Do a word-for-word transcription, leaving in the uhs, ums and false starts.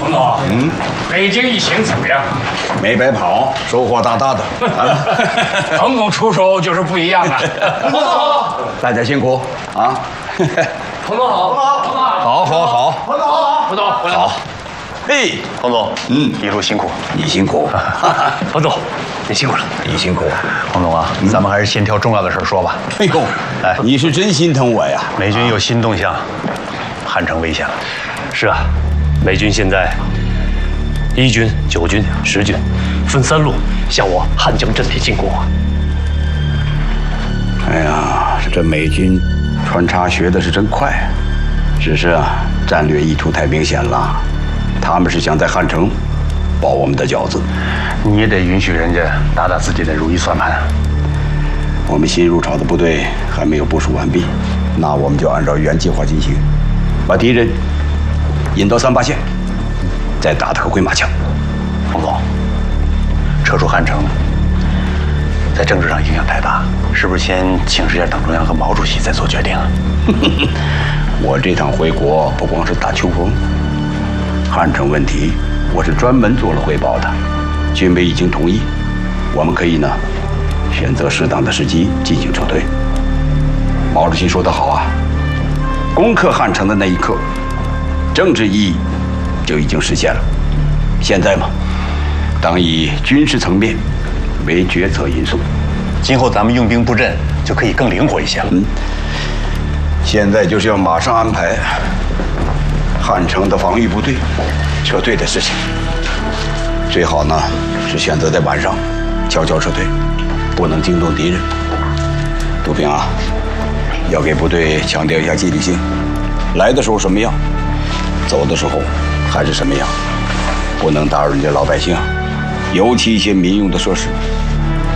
彭总，嗯，北京一行怎么样？ 没白跑，收获大大的。 彭总出手就是不一样啊！ 彭总好， 大家辛苦啊！ 彭总好，彭总好， 好，好，好， 彭总好， 彭总回来。 好。嘿， 彭总， 嗯， 一路辛苦。 你辛苦。 彭总，你辛苦了。 你辛苦。 彭总啊，咱们还是先挑重要的事说吧。 哎呦， 哎， 你是真心疼我呀！ 美军有新动向，汉城危险了。 是啊，美军现在一军、九军、十军分三路向我汉江阵地进攻啊！ 哎呀，这美军穿插学的是真快，只是啊，战略意图太明显了。他们是想在汉城包我们的饺子， 你也得允许人家打打自己的如意算盘。 我们新入朝的部队还没有部署完毕，那我们就按照原计划进行，把敌人引到三八线，再打他个回马枪。 彭总，撤出汉城，在政治上影响太大，是不是先请示一下党中央和毛主席再做决定啊？ 我这趟回国不光是打秋风，汉城问题我是专门做了汇报的，军委已经同意，我们可以呢选择适当的时机进行撤退。毛主席说得好啊，攻克汉城的那一刻，政治意义就已经实现了。现在嘛，当以军事层面为决策因素， 今后咱们用兵布阵就可以更灵活一些了。 嗯，现在就是要马上安排汉城的防御部队撤退的事情，最好呢是选择在晚上悄悄撤退，不能惊动敌人。杜平啊，要给部队强调一下纪律性，来的时候什么样，走的时候还是什么样，不能打扰人家老百姓，尤其一些民用的设施。